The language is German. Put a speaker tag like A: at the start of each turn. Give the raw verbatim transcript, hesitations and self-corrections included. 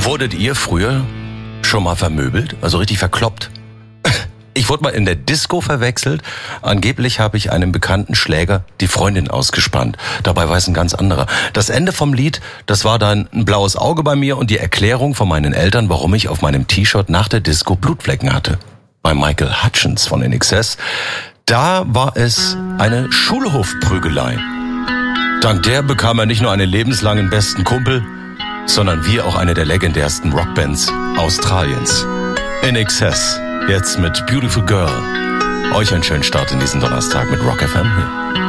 A: Wurdet ihr früher schon mal vermöbelt? Also richtig verkloppt? Ich wurde mal in der Disco verwechselt. Angeblich habe ich einem bekannten Schläger die Freundin ausgespannt. Dabei war es ein ganz anderer. Das Ende vom Lied, das war dann ein blaues Auge bei mir und die Erklärung von meinen Eltern, warum ich auf meinem T-Shirt nach der Disco Blutflecken hatte. Bei Michael Hutchence von I N X S, da war es eine Schulhofprügelei. Dank der bekam er nicht nur einen lebenslangen besten Kumpel, sondern wie auch eine der legendärsten Rockbands Australiens. I N X S, jetzt mit Beautiful Girl. Euch einen schönen Start in diesen Donnerstag mit Rock F M hier.